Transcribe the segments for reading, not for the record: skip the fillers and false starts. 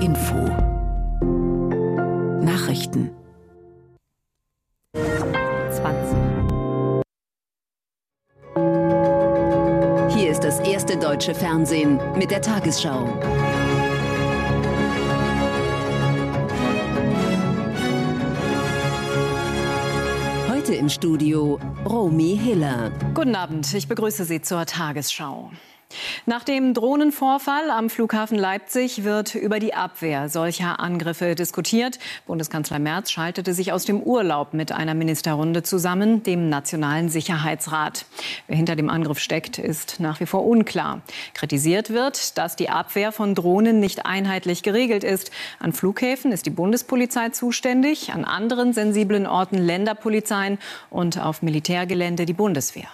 Info. Nachrichten. 20. Hier ist das erste deutsche Fernsehen mit der Tagesschau. Heute im Studio Romy Hiller. Guten Abend, ich begrüße Sie zur Tagesschau. Nach dem Drohnenvorfall am Flughafen Leipzig wird über die Abwehr solcher Angriffe diskutiert. Bundeskanzler Merz schaltete sich aus dem Urlaub mit einer Ministerrunde zusammen, dem Nationalen Sicherheitsrat. Wer hinter dem Angriff steckt, ist nach wie vor unklar. Kritisiert wird, dass die Abwehr von Drohnen nicht einheitlich geregelt ist. An Flughäfen ist die Bundespolizei zuständig, an anderen sensiblen Orten Länderpolizeien und auf Militärgelände die Bundeswehr.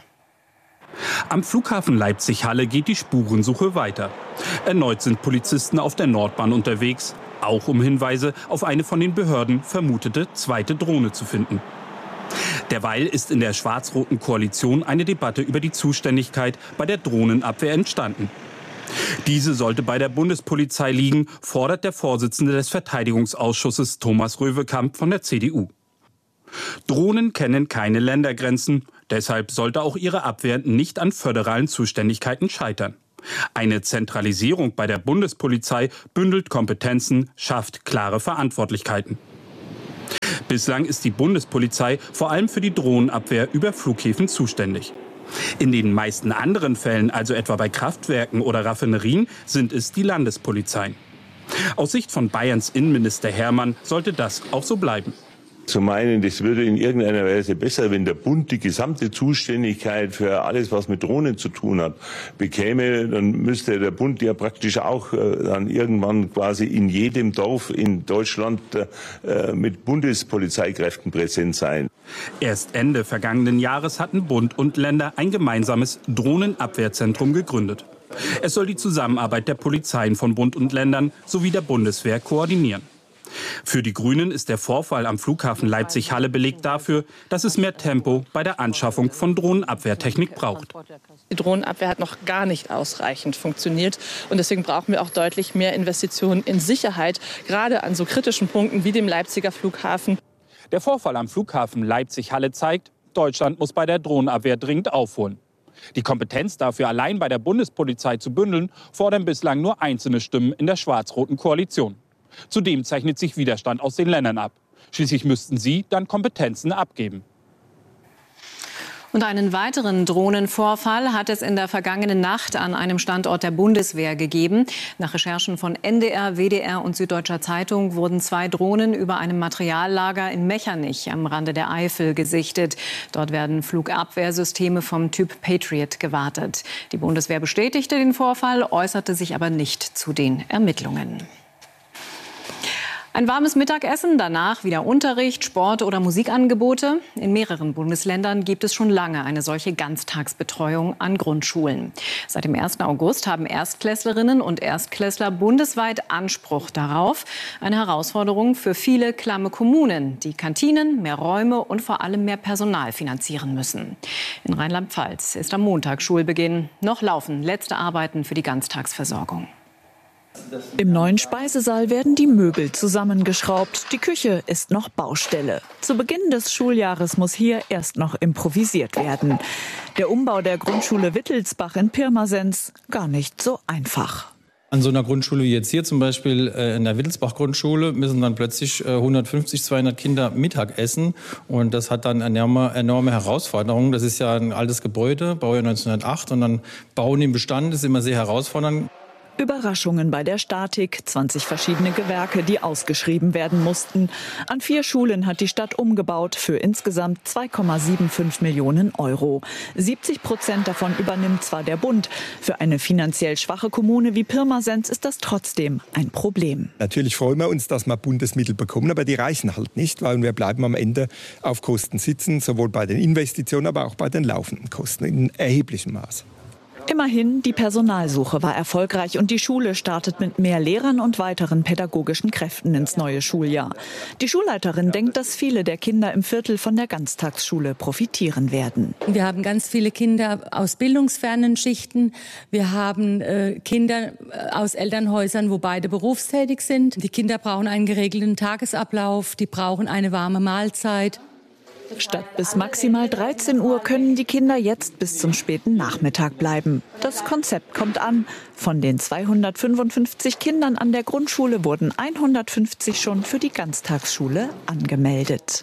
Am Flughafen Leipzig-Halle geht die Spurensuche weiter. Erneut sind Polizisten auf der Nordbahn unterwegs, auch um Hinweise auf eine von den Behörden vermutete zweite Drohne zu finden. Derweil ist in der schwarz-roten Koalition eine Debatte über die Zuständigkeit bei der Drohnenabwehr entstanden. Diese sollte bei der Bundespolizei liegen, fordert der Vorsitzende des Verteidigungsausschusses Thomas Röwekamp von der CDU. Drohnen kennen keine Ländergrenzen, deshalb sollte auch ihre Abwehr nicht an föderalen Zuständigkeiten scheitern. Eine Zentralisierung bei der Bundespolizei bündelt Kompetenzen, schafft klare Verantwortlichkeiten. Bislang ist die Bundespolizei vor allem für die Drohnenabwehr über Flughäfen zuständig. In den meisten anderen Fällen, also etwa bei Kraftwerken oder Raffinerien, sind es die Landespolizeien. Aus Sicht von Bayerns Innenminister Hermann sollte das auch so bleiben. Zu meinen, das würde in irgendeiner Weise besser, wenn der Bund die gesamte Zuständigkeit für alles, was mit Drohnen zu tun hat, bekäme, dann müsste der Bund ja praktisch auch dann irgendwann quasi in jedem Dorf in Deutschland mit Bundespolizeikräften präsent sein. Erst Ende vergangenen Jahres hatten Bund und Länder ein gemeinsames Drohnenabwehrzentrum gegründet. Es soll die Zusammenarbeit der Polizeien von Bund und Ländern sowie der Bundeswehr koordinieren. Für die Grünen ist der Vorfall am Flughafen Leipzig-Halle Beleg dafür, dass es mehr Tempo bei der Anschaffung von Drohnenabwehrtechnik braucht. Die Drohnenabwehr hat noch gar nicht ausreichend funktioniert. Und deswegen brauchen wir auch deutlich mehr Investitionen in Sicherheit, gerade an so kritischen Punkten wie dem Leipziger Flughafen. Der Vorfall am Flughafen Leipzig-Halle zeigt, Deutschland muss bei der Drohnenabwehr dringend aufholen. Die Kompetenz dafür allein bei der Bundespolizei zu bündeln, fordern bislang nur einzelne Stimmen in der schwarz-roten Koalition. Zudem zeichnet sich Widerstand aus den Ländern ab. Schließlich müssten sie dann Kompetenzen abgeben. Und einen weiteren Drohnenvorfall hat es in der vergangenen Nacht an einem Standort der Bundeswehr gegeben. Nach Recherchen von NDR, WDR und Süddeutscher Zeitung wurden 2 Drohnen über einem Materiallager in Mechernich am Rande der Eifel gesichtet. Dort werden Flugabwehrsysteme vom Typ Patriot gewartet. Die Bundeswehr bestätigte den Vorfall, äußerte sich aber nicht zu den Ermittlungen. Ein warmes Mittagessen, danach wieder Unterricht, Sport- oder Musikangebote. In mehreren Bundesländern gibt es schon lange eine solche Ganztagsbetreuung an Grundschulen. Seit dem 1. August haben Erstklässlerinnen und Erstklässler bundesweit Anspruch darauf. Eine Herausforderung für viele klamme Kommunen, die Kantinen, mehr Räume und vor allem mehr Personal finanzieren müssen. In Rheinland-Pfalz ist am Montag Schulbeginn. Noch laufen letzte Arbeiten für die Ganztagsversorgung. Im neuen Speisesaal werden die Möbel zusammengeschraubt. Die Küche ist noch Baustelle. Zu Beginn des Schuljahres muss hier erst noch improvisiert werden. Der Umbau der Grundschule Wittelsbach in Pirmasens gar nicht so einfach. An so einer Grundschule wie jetzt hier zum Beispiel in der Wittelsbach-Grundschule müssen dann plötzlich 150, 200 Kinder Mittag essen. Und das hat dann enorme Herausforderungen. Das ist ja ein altes Gebäude, Baujahr 1908. Und dann Bauen im Bestand ist immer sehr herausfordernd. Überraschungen bei der Statik, 20 verschiedene Gewerke, die ausgeschrieben werden mussten. An 4 Schulen hat die Stadt umgebaut für insgesamt 2,75 Millionen Euro. 70% davon übernimmt zwar der Bund. Für eine finanziell schwache Kommune wie Pirmasens ist das trotzdem ein Problem. Natürlich freuen wir uns, dass wir Bundesmittel bekommen, aber die reichen halt nicht, weil wir bleiben am Ende auf Kosten sitzen, sowohl bei den Investitionen, aber auch bei den laufenden Kosten in erheblichem Maß. Immerhin, die Personalsuche war erfolgreich und die Schule startet mit mehr Lehrern und weiteren pädagogischen Kräften ins neue Schuljahr. Die Schulleiterin denkt, dass viele der Kinder im Viertel von der Ganztagsschule profitieren werden. Wir haben ganz viele Kinder aus bildungsfernen Schichten. Wir haben Kinder aus Elternhäusern, wo beide berufstätig sind. Die Kinder brauchen einen geregelten Tagesablauf, die brauchen eine warme Mahlzeit. Statt bis maximal 13 Uhr können die Kinder jetzt bis zum späten Nachmittag bleiben. Das Konzept kommt an. Von den 255 Kindern an der Grundschule wurden 150 schon für die Ganztagsschule angemeldet.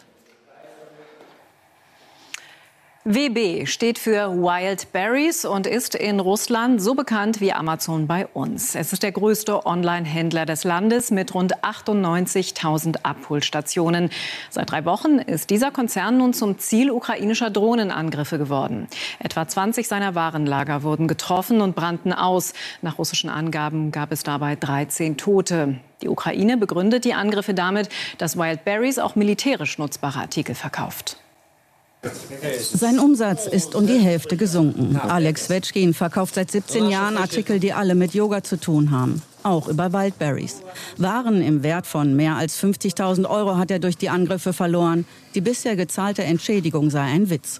WB steht für Wild Berries und ist in Russland so bekannt wie Amazon bei uns. Es ist der größte Online-Händler des Landes mit rund 98.000 Abholstationen. Seit 3 Wochen ist dieser Konzern nun zum Ziel ukrainischer Drohnenangriffe geworden. Etwa 20 seiner Warenlager wurden getroffen und brannten aus. Nach russischen Angaben gab es dabei 13 Tote. Die Ukraine begründet die Angriffe damit, dass Wild Berries auch militärisch nutzbare Artikel verkauft. Sein Umsatz ist um die Hälfte gesunken. Alex Svechkin verkauft seit 17 Jahren Artikel, die alle mit Yoga zu tun haben. Auch über Wild Berries. Waren im Wert von mehr als 50.000 € hat er durch die Angriffe verloren. Die bisher gezahlte Entschädigung sei ein Witz.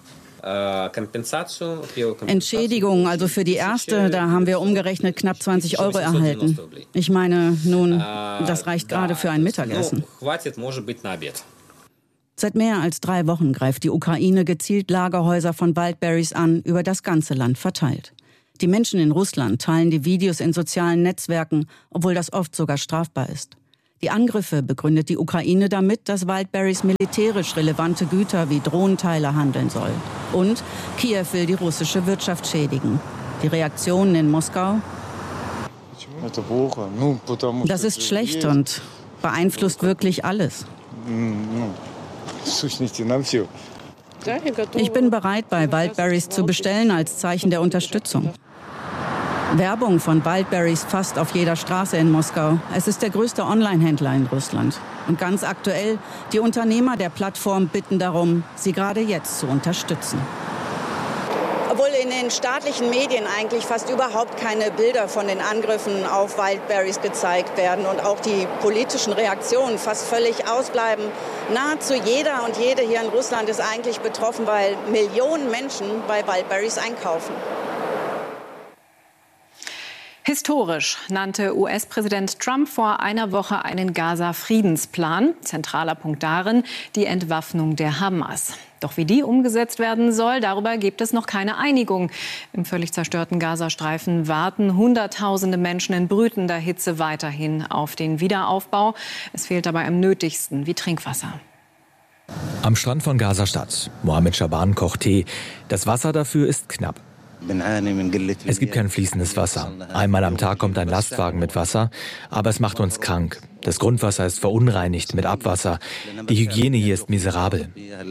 Entschädigung, also für die erste, da haben wir umgerechnet knapp 20 € erhalten. Ich meine, nun, das reicht gerade für ein Mittagessen. Seit mehr als 3 Wochen greift die Ukraine gezielt Lagerhäuser von Wild Berries an, über das ganze Land verteilt. Die Menschen in Russland teilen die Videos in sozialen Netzwerken, obwohl das oft sogar strafbar ist. Die Angriffe begründet die Ukraine damit, dass Wild Berries militärisch relevante Güter wie Drohnenteile handeln soll. Und Kiew will die russische Wirtschaft schädigen. Die Reaktionen in Moskau? Das ist schlecht und beeinflusst wirklich alles. Ich bin bereit, bei Wild Berries zu bestellen als Zeichen der Unterstützung. Werbung von Wild Berries fast auf jeder Straße in Moskau. Es ist der größte Online-Händler in Russland. Und ganz aktuell, die Unternehmer der Plattform bitten darum, sie gerade jetzt zu unterstützen. Obwohl in den staatlichen Medien eigentlich fast überhaupt keine Bilder von den Angriffen auf Wild Berries gezeigt werden und auch die politischen Reaktionen fast völlig ausbleiben. Nahezu jeder und jede hier in Russland ist eigentlich betroffen, weil Millionen Menschen bei Wild Berries einkaufen. Historisch nannte US-Präsident Trump vor einer Woche einen Gaza-Friedensplan. Zentraler Punkt darin die Entwaffnung der Hamas. Doch wie die umgesetzt werden soll, darüber gibt es noch keine Einigung. Im völlig zerstörten Gazastreifen warten Hunderttausende Menschen in brütender Hitze weiterhin auf den Wiederaufbau. Es fehlt dabei am Nötigsten wie Trinkwasser. Am Strand von Gaza-Stadt. Mohammed Shaban kocht Tee. Das Wasser dafür ist knapp. Es gibt kein fließendes Wasser. Einmal am Tag kommt ein Lastwagen mit Wasser, aber es macht uns krank. Das Grundwasser ist verunreinigt mit Abwasser. Die Hygiene hier ist miserabel.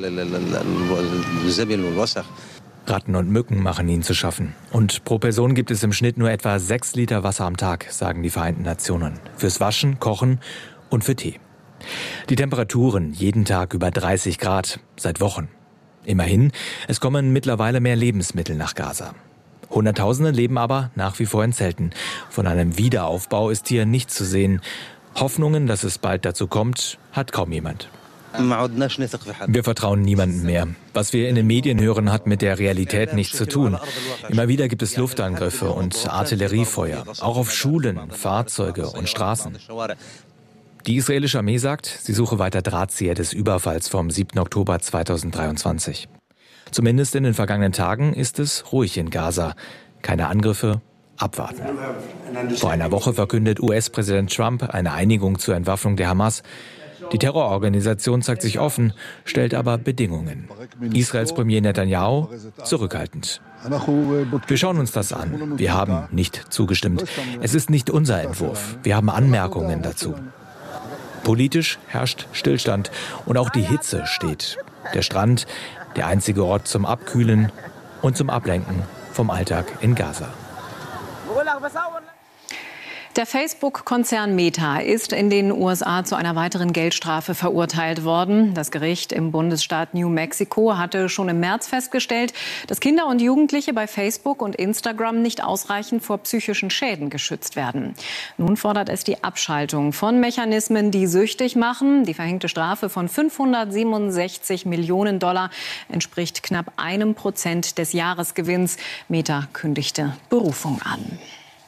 Ratten und Mücken machen ihnen zu schaffen. Und pro Person gibt es im Schnitt nur etwa 6 Liter Wasser am Tag, sagen die Vereinten Nationen. Fürs Waschen, Kochen und für Tee. Die Temperaturen jeden Tag über 30 Grad, seit Wochen. Immerhin, es kommen mittlerweile mehr Lebensmittel nach Gaza. Hunderttausende leben aber nach wie vor in Zelten. Von einem Wiederaufbau ist hier nichts zu sehen. Hoffnungen, dass es bald dazu kommt, hat kaum jemand. Wir vertrauen niemandem mehr. Was wir in den Medien hören, hat mit der Realität nichts zu tun. Immer wieder gibt es Luftangriffe und Artilleriefeuer, auch auf Schulen, Fahrzeuge und Straßen. Die israelische Armee sagt, sie suche weiter Drahtzieher des Überfalls vom 7. Oktober 2023. Zumindest in den vergangenen Tagen ist es ruhig in Gaza. Keine Angriffe, abwarten. Vor einer Woche verkündet US-Präsident Trump eine Einigung zur Entwaffnung der Hamas. Die Terrororganisation zeigt sich offen, stellt aber Bedingungen. Israels Premier Netanyahu zurückhaltend. Wir schauen uns das an. Wir haben nicht zugestimmt. Es ist nicht unser Entwurf. Wir haben Anmerkungen dazu. Politisch herrscht Stillstand und auch die Hitze steht. Der Strand, der einzige Ort zum Abkühlen und zum Ablenken vom Alltag in Gaza. Der Facebook-Konzern Meta ist in den USA zu einer weiteren Geldstrafe verurteilt worden. Das Gericht im Bundesstaat New Mexico hatte schon im März festgestellt, dass Kinder und Jugendliche bei Facebook und Instagram nicht ausreichend vor psychischen Schäden geschützt werden. Nun fordert es die Abschaltung von Mechanismen, die süchtig machen. Die verhängte Strafe von $567 Millionen entspricht knapp 1% des Jahresgewinns. Meta kündigte Berufung an.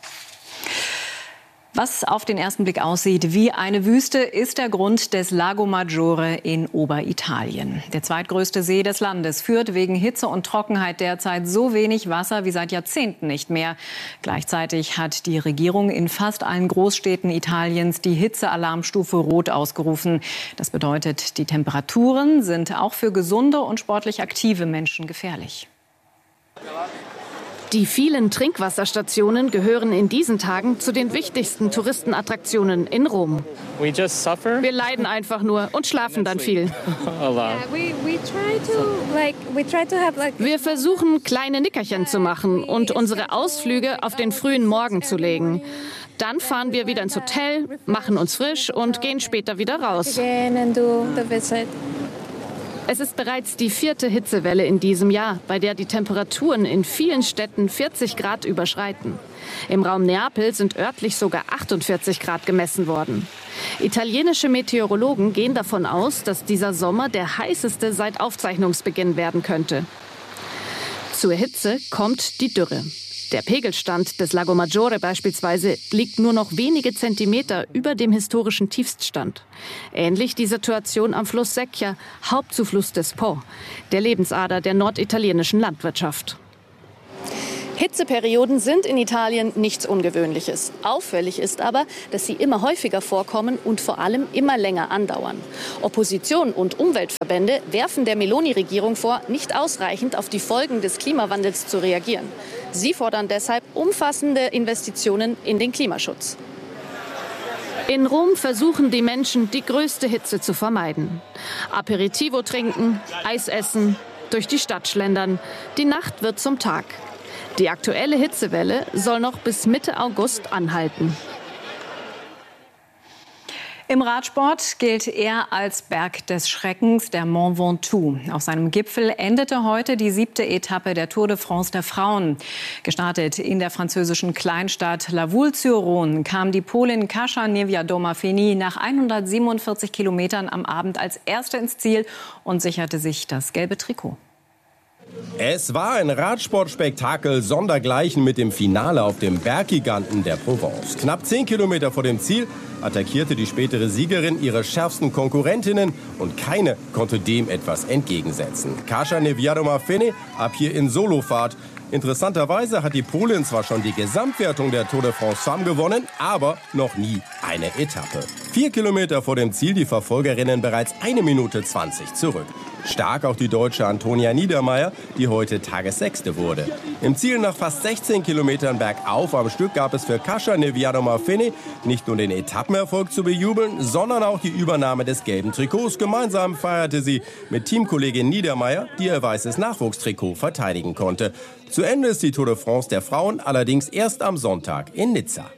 Was auf den ersten Blick aussieht wie eine Wüste, ist der Grund des Lago Maggiore in Oberitalien. Der zweitgrößte See des Landes führt wegen Hitze und Trockenheit derzeit so wenig Wasser wie seit Jahrzehnten nicht mehr. Gleichzeitig hat die Regierung in fast allen Großstädten Italiens die Hitzealarmstufe Rot ausgerufen. Das bedeutet, die Temperaturen sind auch für gesunde und sportlich aktive Menschen gefährlich. Die vielen Trinkwasserstationen gehören in diesen Tagen zu den wichtigsten Touristenattraktionen in Rom. Wir leiden einfach nur und schlafen dann viel. Wir versuchen, kleine Nickerchen zu machen und unsere Ausflüge auf den frühen Morgen zu legen. Dann fahren wir wieder ins Hotel, machen uns frisch und gehen später wieder raus. Es ist bereits die 4. Hitzewelle in diesem Jahr, bei der die Temperaturen in vielen Städten 40 Grad überschreiten. Im Raum Neapel sind örtlich sogar 48 Grad gemessen worden. Italienische Meteorologen gehen davon aus, dass dieser Sommer der heißeste seit Aufzeichnungsbeginn werden könnte. Zur Hitze kommt die Dürre. Der Pegelstand des Lago Maggiore beispielsweise liegt nur noch wenige Zentimeter über dem historischen Tiefststand. Ähnlich die Situation am Fluss Secchia, Hauptzufluss des Po, der Lebensader der norditalienischen Landwirtschaft. Hitzeperioden sind in Italien nichts Ungewöhnliches. Auffällig ist aber, dass sie immer häufiger vorkommen und vor allem immer länger andauern. Opposition und Umweltverbände werfen der Meloni-Regierung vor, nicht ausreichend auf die Folgen des Klimawandels zu reagieren. Sie fordern deshalb umfassende Investitionen in den Klimaschutz. In Rom versuchen die Menschen, die größte Hitze zu vermeiden. Aperitivo trinken, Eis essen, durch die Stadt schlendern. Die Nacht wird zum Tag. Die aktuelle Hitzewelle soll noch bis Mitte August anhalten. Im Radsport gilt er als Berg des Schreckens, der Mont Ventoux. Auf seinem Gipfel endete heute die 7. Etappe der Tour de France der Frauen. Gestartet in der französischen Kleinstadt La Voulte-sur-Rhône kam die Polin Kasia Niewiadoma-Feni nach 147 Kilometern am Abend als Erste ins Ziel und sicherte sich das gelbe Trikot. Es war ein Radsportspektakel sondergleichen mit dem Finale auf dem Berggiganten der Provence. Knapp 10 Kilometer vor dem Ziel attackierte die spätere Siegerin ihre schärfsten Konkurrentinnen und keine konnte dem etwas entgegensetzen. Kasia Niewiadoma-Feni ab hier in Solofahrt. Interessanterweise hat die Polin zwar schon die Gesamtwertung der Tour de France Femmes gewonnen, aber noch nie eine Etappe. 4 Kilometer vor dem Ziel die Verfolgerinnen bereits 1 Minute 20 zurück. Stark auch die Deutsche Antonia Niedermaier, die heute Tagessechste wurde. Im Ziel nach fast 16 Kilometern bergauf am Stück gab es für Kasia Niewiadoma-Feni nicht nur den Etappenerfolg zu bejubeln, sondern auch die Übernahme des gelben Trikots. Gemeinsam feierte sie mit Teamkollegin Niedermaier, die ihr weißes Nachwuchstrikot verteidigen konnte. Zu Ende ist die Tour de France der Frauen allerdings erst am Sonntag in Nizza.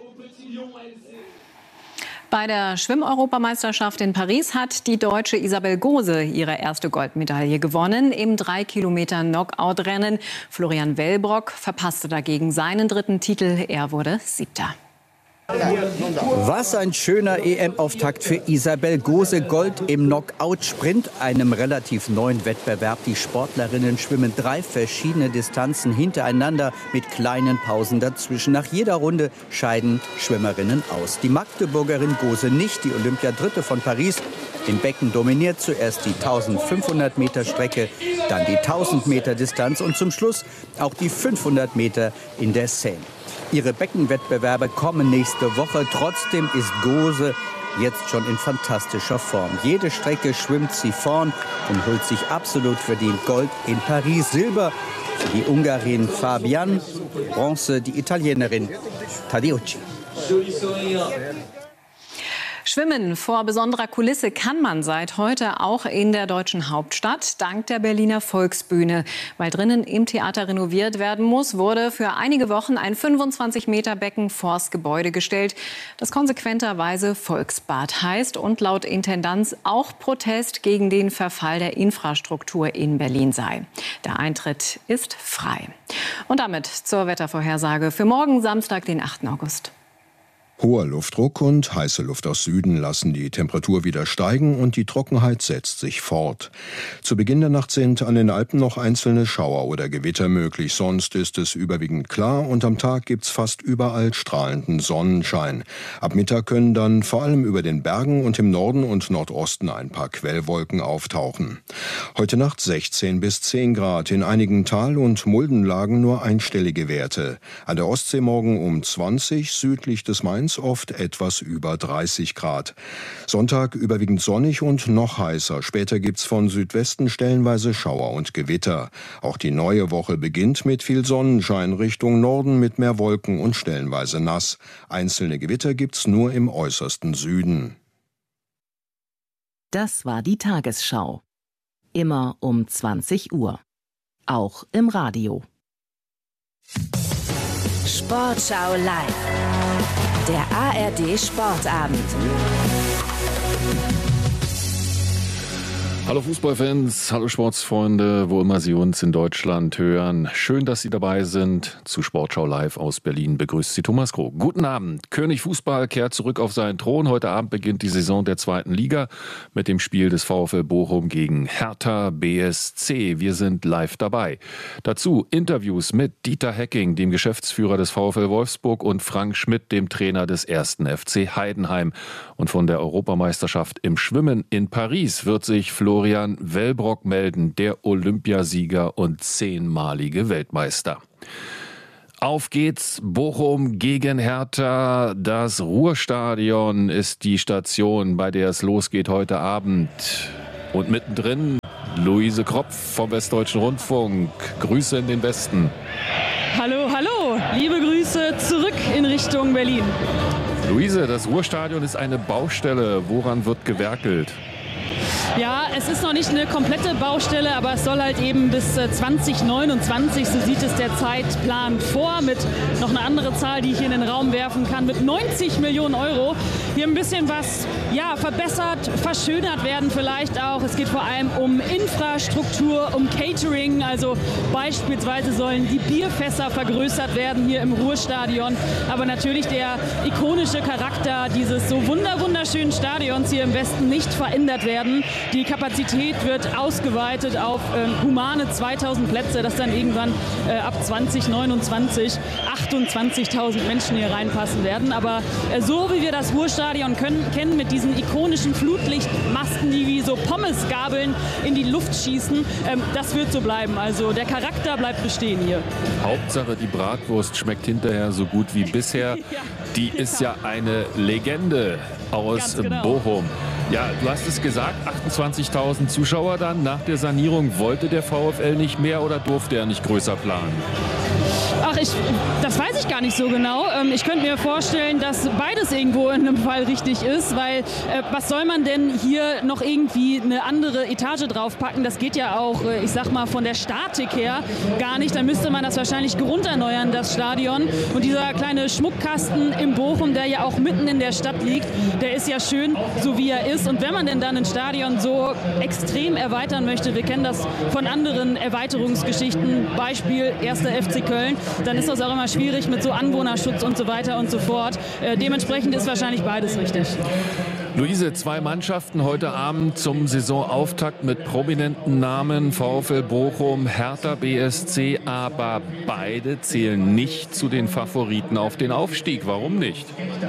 Bei der Schwimm-Europameisterschaft in Paris hat die Deutsche Isabel Gose ihre erste Goldmedaille gewonnen im 3-Kilometer-Knockout-Rennen. Florian Wellbrock verpasste dagegen seinen 3. Titel. Er wurde 7. Was ein schöner EM-Auftakt für Isabel Gose. Gold im Knockout-Sprint, einem relativ neuen Wettbewerb. Die Sportlerinnen schwimmen 3 verschiedene Distanzen hintereinander mit kleinen Pausen dazwischen. Nach jeder Runde scheiden Schwimmerinnen aus. Die Magdeburgerin Gose nicht, die Olympiadritte von Paris. Im Becken dominiert zuerst die 1500 Meter Strecke, dann die 1000 Meter Distanz und zum Schluss auch die 500 Meter in der Seine. Ihre Beckenwettbewerbe kommen nächste Woche. Trotzdem ist Gose jetzt schon in fantastischer Form. Jede Strecke schwimmt sie vorn und holt sich absolut verdient Gold in Paris. Silber für die Ungarin Fabian, Bronze die Italienerin Tadeucci. Schwimmen vor besonderer Kulisse kann man seit heute auch in der deutschen Hauptstadt, dank der Berliner Volksbühne. Weil drinnen im Theater renoviert werden muss, wurde für einige Wochen ein 25-Meter-Becken vors Gebäude gestellt, das konsequenterweise Volksbad heißt und laut Intendanz auch Protest gegen den Verfall der Infrastruktur in Berlin sei. Der Eintritt ist frei. Und damit zur Wettervorhersage für morgen Samstag, den 8. August. Hoher Luftdruck und heiße Luft aus Süden lassen die Temperatur wieder steigen und die Trockenheit setzt sich fort. Zu Beginn der Nacht sind an den Alpen noch einzelne Schauer oder Gewitter möglich, sonst ist es überwiegend klar und am Tag gibt's fast überall strahlenden Sonnenschein. Ab Mittag können dann vor allem über den Bergen und im Norden und Nordosten ein paar Quellwolken auftauchen. Heute Nacht 16 bis 10 Grad, in einigen Tal- und Muldenlagen nur einstellige Werte. An der Ostsee morgen um 20, südlich des Mains oft etwas über 30 Grad. Sonntag überwiegend sonnig und noch heißer. Später gibt's von Südwesten stellenweise Schauer und Gewitter. Auch die neue Woche beginnt mit viel Sonnenschein, Richtung Norden mit mehr Wolken und stellenweise nass. Einzelne Gewitter gibt's nur im äußersten Süden. Das war die Tagesschau. Immer um 20 Uhr. Auch im Radio. Sportschau live. Der ARD Sportabend. Hallo Fußballfans, hallo Sportsfreunde, wo immer Sie uns in Deutschland hören. Schön, dass Sie dabei sind. Zu Sportschau live aus Berlin begrüßt Sie Thomas Krog. Guten Abend. König Fußball kehrt zurück auf seinen Thron. Heute Abend beginnt die Saison der 2. Liga mit dem Spiel des VfL Bochum gegen Hertha BSC. Wir sind live dabei. Dazu Interviews mit Dieter Hecking, dem Geschäftsführer des VfL Wolfsburg, und Frank Schmidt, dem Trainer des 1. FC Heidenheim. Und von der Europameisterschaft im Schwimmen in Paris wird sich Florian Wellbrock melden, der Olympiasieger und 10-malige Weltmeister. Auf geht's, Bochum gegen Hertha. Das Ruhrstadion ist die Station, bei der es losgeht heute Abend. Und mittendrin Luise Kropf vom Westdeutschen Rundfunk. Grüße in den Westen. Hallo, hallo, liebe Grüße zurück in Richtung Berlin. Luise, das Ruhrstadion ist eine Baustelle. Woran wird gewerkelt? Ja, es ist noch nicht eine komplette Baustelle, aber es soll halt eben bis 2029, so sieht es der Zeitplan vor, mit noch eine andere Zahl, die ich hier in den Raum werfen kann, mit 90 Millionen Euro. Hier ein bisschen was verbessert, verschönert werden vielleicht auch. Es geht vor allem um Infrastruktur, um Catering, also beispielsweise sollen die Bierfässer vergrößert werden hier im Ruhrstadion. Aber natürlich der ikonische Charakter dieses so wunderschönen Stadions hier im Westen nicht verändert werden. Die Kapazität wird ausgeweitet auf humane 2000 Plätze, dass dann irgendwann ab 2029 28.000 Menschen hier reinpassen werden. Aber so wie wir das Ruhrstadion kennen, mit diesen ikonischen Flutlichtmasten, die wie so Pommesgabeln in die Luft schießen, das wird so bleiben. Also der Charakter bleibt bestehen hier. Hauptsache die Bratwurst schmeckt hinterher so gut wie bisher. Die ist ja eine Legende aus Bochum. Ja, du hast es gesagt, 28.000 Zuschauer dann nach der Sanierung. Wollte der VfL nicht mehr oder durfte er nicht größer planen? Ach, das weiß ich gar nicht so genau. Ich könnte mir vorstellen, dass beides irgendwo in einem Fall richtig ist, weil was soll man denn hier noch irgendwie eine andere Etage draufpacken? Das geht ja auch, ich sag mal, von der Statik her gar nicht. Dann müsste man das wahrscheinlich grunderneuern, das Stadion. Und dieser kleine Schmuckkasten im Bochum, der ja auch mitten in der Stadt liegt, der ist ja schön, so wie er ist. Und wenn man denn dann ein Stadion so extrem erweitern möchte, wir kennen das von anderen Erweiterungsgeschichten, Beispiel 1. FC Köln, dann ist das auch immer schwierig mit so Anwohnerschutz und so weiter und so fort. Dementsprechend ist wahrscheinlich beides richtig. Luise, 2 Mannschaften heute Abend zum Saisonauftakt mit prominenten Namen, VfL Bochum, Hertha BSC, aber beide zählen nicht zu den Favoriten auf den Aufstieg. Warum nicht?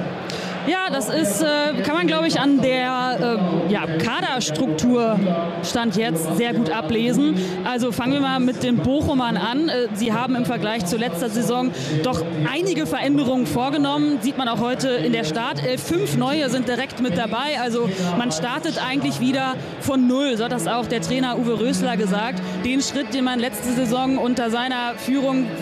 Ja, das ist, kann man, glaube ich, an der Kaderstruktur Stand jetzt sehr gut ablesen. Also fangen wir mal mit den Bochumern an. Sie haben im Vergleich zu letzter Saison doch einige Veränderungen vorgenommen. Sieht man auch heute in der Startelf. 5 neue sind direkt mit dabei. Also man startet eigentlich wieder von Null. So hat das auch der Trainer Uwe Rösler gesagt. Den Schritt, den man letzte Saison unter seiner Führung vielleicht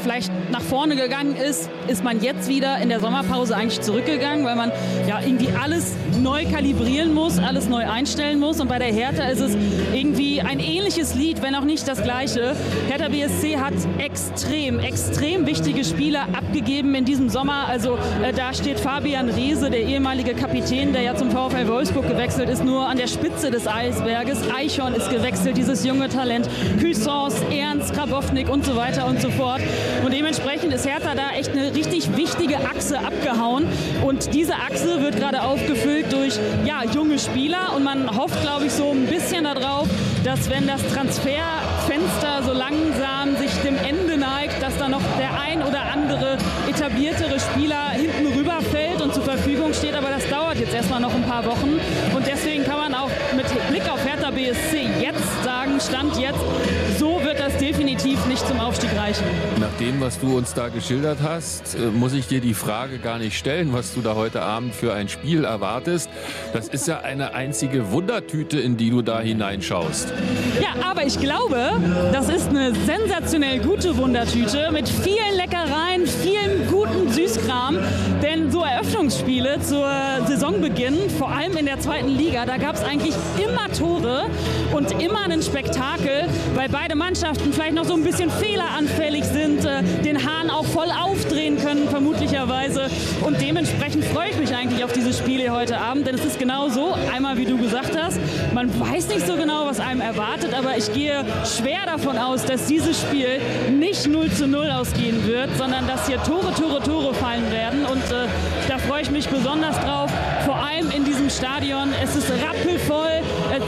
nach vorne gegangen ist, ist man jetzt wieder in der Sommerpause eigentlich zurückgegangen, weil man ja irgendwie alles neu kalibrieren muss, alles neu einstellen muss. Und bei der Hertha ist es irgendwie ein ähnliches Lied, wenn auch nicht das gleiche. Hertha BSC hat extrem wichtige Spieler abgegeben in diesem Sommer. Also da steht Fabian Reese, der ehemalige Kapitän, der ja zum VfL Wolfsburg gewechselt ist, nur an der Spitze des Eisberges. Eichhorn ist gewechselt, dieses junge Talent. Cuisance, Ernst, Grabownik und so weiter und so fort. Und dementsprechend ist Hertha da echt eine richtig wichtige Achse abgehauen. Und diese Achse wird gerade aufgefüllt durch junge Spieler. Und man hofft, glaube ich, so ein bisschen darauf, dass wenn das Transferfenster so langsam sich dem Ende neigt, dass da noch der ein oder andere etabliertere Spieler hinten rüberfällt und zur Verfügung steht. Aber das dauert jetzt erstmal noch ein paar Wochen. Und deswegen kann man auch mit Blick auf Hertha BSC jetzt sagen, Stand jetzt, so wird das definitiv nicht zum Aufstieg reichen. Nach dem, was du uns da geschildert hast, muss ich dir die Frage gar nicht stellen, was du da heute Abend für ein Spiel erwartest. Das ist ja eine einzige Wundertüte, in die du da hineinschaust. Ja, aber ich glaube, das ist eine sensationell gute Wundertüte mit vielen Leckereien, vielen guten Süßkram. Denn so Eröffnungsspiele zur Saisonbeginn, vor allem in der zweiten Liga, da gab es eigentlich immer Tore und immer ein Spektakel, weil beide Mannschaften vielleicht noch so ein bisschen fehleranfällig sind, den Hahn auch voll aufdrehen können, vermutlicherweise. Und dementsprechend freue ich mich eigentlich auf diese Spiele heute Abend, denn es ist genau so, einmal wie du gesagt hast, man weiß nicht so genau, was einem erwartet, aber ich gehe schwer davon aus, dass dieses Spiel nicht 0:0 ausgehen wird, sondern dass hier Tore fallen werden. Und da freue ich mich besonders drauf, vor allem in diesem Stadion. Es ist rappelvoll,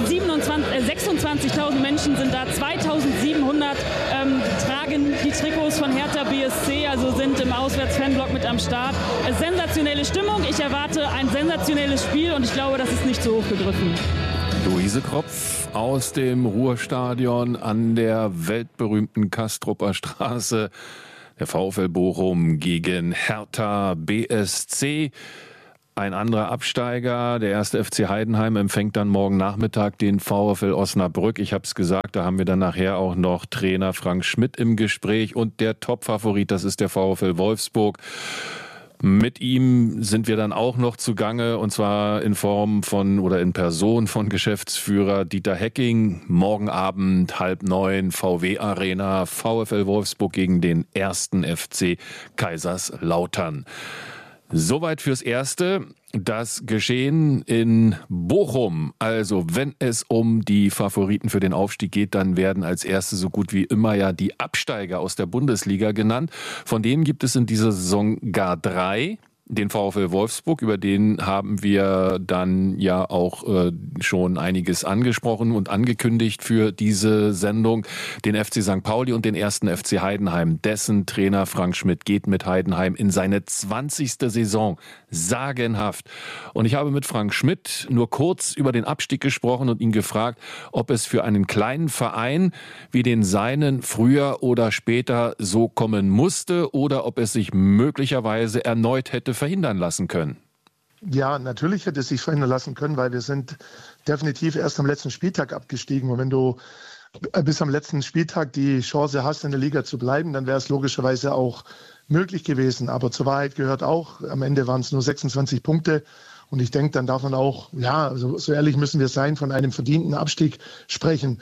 26.000 Menschen sind da, 2.700 tragen die Trikots von Hertha BSC, also sind im Auswärtsfanblock mit am Start. Sensationelle Stimmung, ich erwarte ein sensationelles Spiel und ich glaube, das ist nicht zu hoch gegriffen. Luise Kropf aus dem Ruhrstadion an der weltberühmten Kastrupper Straße. Der VfL Bochum gegen Hertha BSC. Ein anderer Absteiger, der 1. FC Heidenheim, empfängt dann morgen Nachmittag den VfL Osnabrück. Ich habe es gesagt, da haben wir dann nachher auch noch Trainer Frank Schmidt im Gespräch und der Top-Favorit, das ist der VfL Wolfsburg. Mit ihm sind wir dann auch noch zugange, und zwar in Form von oder in Person von Geschäftsführer Dieter Hecking. Morgen Abend 8:30 VW Arena, VfL Wolfsburg gegen den 1. FC Kaiserslautern. Soweit fürs Erste. Das Geschehen in Bochum. Also wenn es um die Favoriten für den Aufstieg geht, dann werden als Erste so gut wie immer ja die Absteiger aus der Bundesliga genannt. Von denen gibt es in dieser Saison gar 3. Den VfL Wolfsburg, über den haben wir dann ja auch schon einiges angesprochen und angekündigt für diese Sendung. Den FC St. Pauli und den 1. FC Heidenheim. Dessen Trainer Frank Schmidt geht mit Heidenheim in seine 20. Saison. Sagenhaft. Und ich habe mit Frank Schmidt nur kurz über den Abstieg gesprochen und ihn gefragt, ob es für einen kleinen Verein wie den seinen früher oder später so kommen musste oder ob es sich möglicherweise erneut hätte verhindern lassen können. Ja, natürlich hätte es sich verhindern lassen können, weil wir sind definitiv erst am letzten Spieltag abgestiegen. Und wenn du bis am letzten Spieltag die Chance hast, in der Liga zu bleiben, dann wäre es logischerweise auch möglich gewesen. Aber zur Wahrheit gehört auch, am Ende waren es nur 26 Punkte. Und ich denke, dann darf man auch, so ehrlich müssen wir sein, von einem verdienten Abstieg sprechen.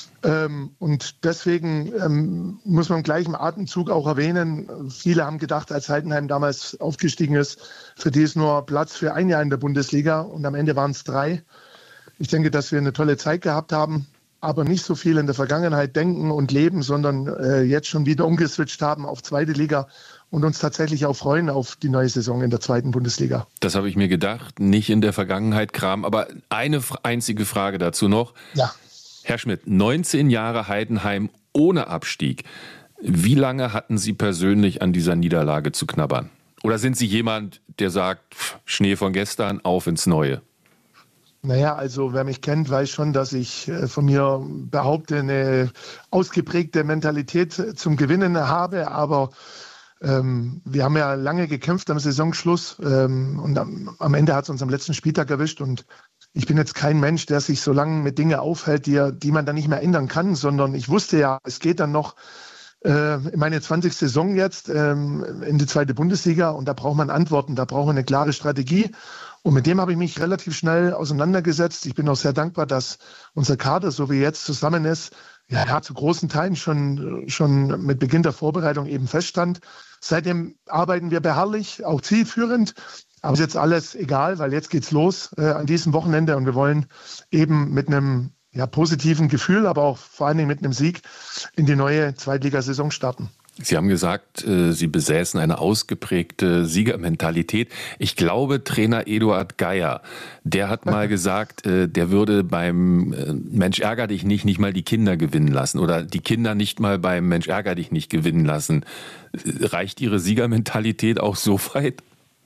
Und deswegen muss man im gleichen Atemzug auch erwähnen, viele haben gedacht, als Heidenheim damals aufgestiegen ist, für die ist nur Platz für ein Jahr in der Bundesliga und am Ende waren es 3. Ich denke, dass wir eine tolle Zeit gehabt haben, aber nicht so viel in der Vergangenheit denken und leben, sondern jetzt schon wieder umgeswitcht haben auf zweite Liga und uns tatsächlich auch freuen auf die neue Saison in der zweiten Bundesliga. Das habe ich mir gedacht, nicht in der Vergangenheit kramen, aber eine einzige Frage dazu noch. Ja. Herr Schmidt, 19 Jahre Heidenheim ohne Abstieg. Wie lange hatten Sie persönlich an dieser Niederlage zu knabbern? Oder sind Sie jemand, der sagt, Schnee von gestern, auf ins Neue? Naja, also wer mich kennt, weiß schon, dass ich von mir behaupte, eine ausgeprägte Mentalität zum Gewinnen habe. Aber wir haben ja lange gekämpft am Saisonschluss und am Ende hat es uns am letzten Spieltag erwischt. Und ich bin jetzt kein Mensch, der sich so lange mit Dingen aufhält, die man dann nicht mehr ändern kann, sondern ich wusste ja, es geht dann noch in meine 20. Saison jetzt in die zweite Bundesliga und da braucht man Antworten, da braucht man eine klare Strategie. Und mit dem habe ich mich relativ schnell auseinandergesetzt. Ich bin auch sehr dankbar, dass unser Kader, so wie jetzt zusammen ist, ja zu großen Teilen schon mit Beginn der Vorbereitung eben feststand. Seitdem arbeiten wir beharrlich, auch zielführend. Aber ist jetzt alles egal, weil jetzt geht's los an diesem Wochenende und wir wollen eben mit einem positiven Gefühl, aber auch vor allen Dingen mit einem Sieg in die neue Zweitligasaison starten. Sie haben gesagt, Sie besäßen eine ausgeprägte Siegermentalität. Ich glaube, Trainer Eduard Geier, der hat mal gesagt, der würde beim Mensch ärger dich nicht mal die Kinder gewinnen lassen oder die Kinder nicht mal beim Mensch ärger dich nicht gewinnen lassen. Reicht Ihre Siegermentalität auch so weit?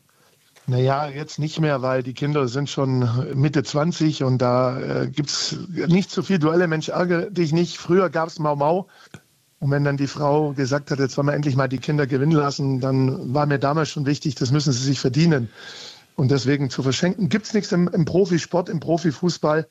Naja, jetzt nicht mehr, weil die Kinder sind schon Mitte 20 und da gibt's nicht so viel Duelle, Mensch ärgere dich nicht. Früher gab's Mau Mau. Und wenn dann die Frau gesagt hat, jetzt wollen wir endlich mal die Kinder gewinnen lassen, dann war mir damals schon wichtig, das müssen sie sich verdienen. Und deswegen zu verschenken gibt's nichts im Profisport, im Profifußball.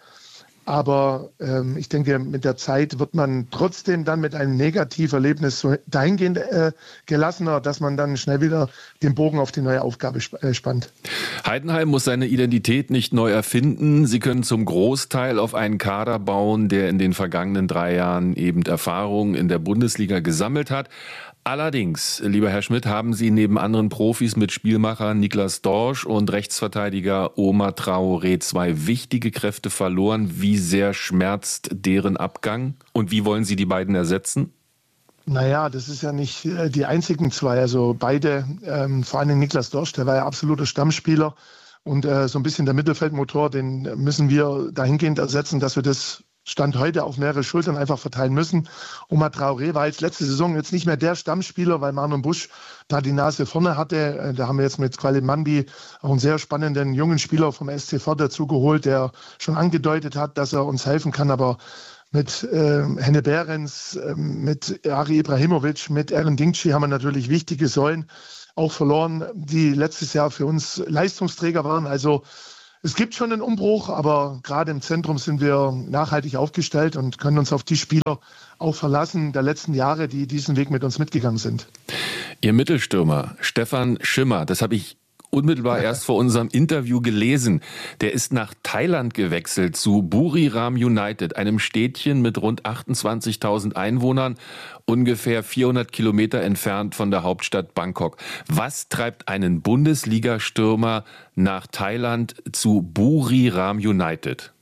Aber ich denke, mit der Zeit wird man trotzdem dann mit einem Negativerlebnis so dahingehend gelassener, dass man dann schnell wieder den Bogen auf die neue Aufgabe spannt. Heidenheim muss seine Identität nicht neu erfinden. Sie können zum Großteil auf einen Kader bauen, der in den vergangenen 3 Jahren eben Erfahrung in der Bundesliga gesammelt hat. Allerdings, lieber Herr Schmidt, haben Sie neben anderen Profis mit Spielmacher Niklas Dorsch und Rechtsverteidiger Omar Traoré 2 wichtige Kräfte verloren. Wie sehr schmerzt deren Abgang und wie wollen Sie die beiden ersetzen? Naja, das ist ja nicht die einzigen 2. Also beide, vor allem Niklas Dorsch, der war ja absoluter Stammspieler und so ein bisschen der Mittelfeldmotor, den müssen wir dahingehend ersetzen, dass wir das Stand heute auf mehrere Schultern einfach verteilen müssen. Omar Traoré war jetzt letzte Saison jetzt nicht mehr der Stammspieler, weil Marlon Busch da die Nase vorne hatte. Da haben wir jetzt mit Qualit Mandi auch einen sehr spannenden jungen Spieler vom SC Ford dazu geholt, der schon angedeutet hat, dass er uns helfen kann. Aber mit Henne Behrens, mit Ari Ibrahimovic, mit Eren Dingci haben wir natürlich wichtige Säulen auch verloren, die letztes Jahr für uns Leistungsträger waren. Also es gibt schon einen Umbruch, aber gerade im Zentrum sind wir nachhaltig aufgestellt und können uns auf die Spieler auch verlassen der letzten Jahre, die diesen Weg mit uns mitgegangen sind. Ihr Mittelstürmer Stefan Schimmer, das habe ich unmittelbar erst vor unserem Interview gelesen. Der ist nach Thailand gewechselt zu Buriram United, einem Städtchen mit rund 28.000 Einwohnern, ungefähr 400 Kilometer entfernt von der Hauptstadt Bangkok. Was treibt einen Bundesliga-Stürmer nach Thailand zu Buriram United?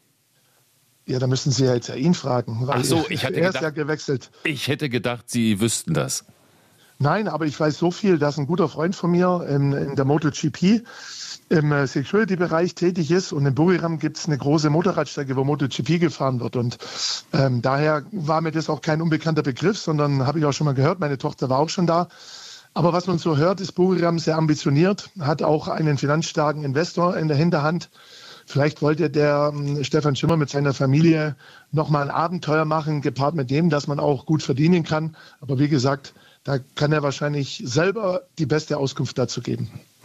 Ja, da müssen Sie ja jetzt ihn fragen. Ach so, er ist ja gewechselt. Ich hätte gedacht, Sie wüssten das. Nein, aber ich weiß so viel, dass ein guter Freund von mir in der MotoGP im Security-Bereich tätig ist und in Buriram gibt es eine große Motorradstrecke, wo MotoGP gefahren wird und daher war mir das auch kein unbekannter Begriff, sondern habe ich auch schon mal gehört, meine Tochter war auch schon da. Aber was man so hört, ist Buriram sehr ambitioniert, hat auch einen finanzstarken Investor in der Hinterhand. Vielleicht wollte der Stefan Schimmer mit seiner Familie nochmal ein Abenteuer machen, gepaart mit dem, dass man auch gut verdienen kann. Aber wie gesagt, da kann er wahrscheinlich selber die beste Auskunft dazu geben.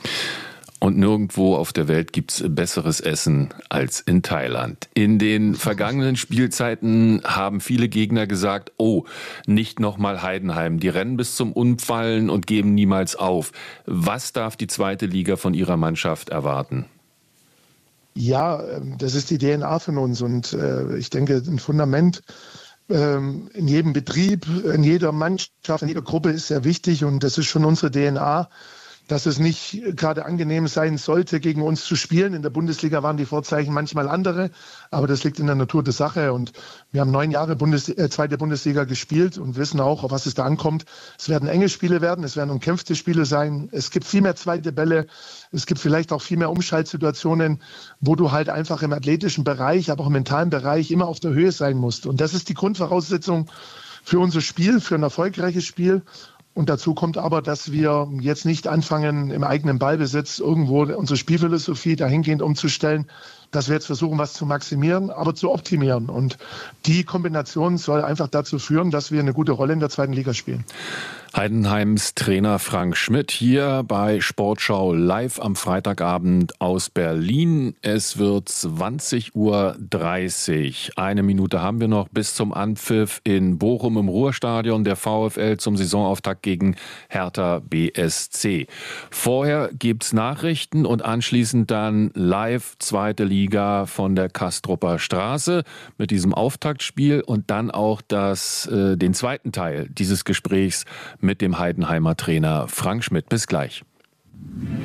Und nirgendwo auf der Welt gibt's besseres Essen als in Thailand. In den vergangenen Spielzeiten haben viele Gegner gesagt, oh, nicht nochmal Heidenheim. Die rennen bis zum Umfallen und geben niemals auf. Was darf die zweite Liga von ihrer Mannschaft erwarten? Ja, das ist die DNA von uns und ich denke, ein Fundament in jedem Betrieb, in jeder Mannschaft, in jeder Gruppe ist sehr wichtig und das ist schon unsere DNA, dass es nicht gerade angenehm sein sollte, gegen uns zu spielen. In der Bundesliga waren die Vorzeichen manchmal andere, aber das liegt in der Natur der Sache und wir haben 9 Jahre zweite Bundesliga gespielt und wissen auch, auf was es da ankommt. Es werden enge Spiele werden, es werden umkämpfte Spiele sein. Es gibt viel mehr zweite Bälle, es gibt vielleicht auch viel mehr Umschaltsituationen, wo du halt einfach im athletischen Bereich, aber auch im mentalen Bereich immer auf der Höhe sein musst. Und das ist die Grundvoraussetzung für unser Spiel, für ein erfolgreiches Spiel. Und dazu kommt aber, dass wir jetzt nicht anfangen, im eigenen Ballbesitz irgendwo unsere Spielphilosophie dahingehend umzustellen, dass wir jetzt versuchen, was zu maximieren, aber zu optimieren. Und die Kombination soll einfach dazu führen, dass wir eine gute Rolle in der zweiten Liga spielen. Heidenheims Trainer Frank Schmidt hier bei Sportschau live am Freitagabend aus Berlin. Es wird 20:30 Uhr. Eine Minute haben wir noch bis zum Anpfiff in Bochum im Ruhrstadion der VfL zum Saisonauftakt gegen Hertha BSC. Vorher gibt's Nachrichten und anschließend dann live zweite Liga von der Kastrupper Straße mit diesem Auftaktspiel und dann auch den zweiten Teil dieses Gesprächs mit dem Heidenheimer Trainer Frank Schmidt. Bis gleich.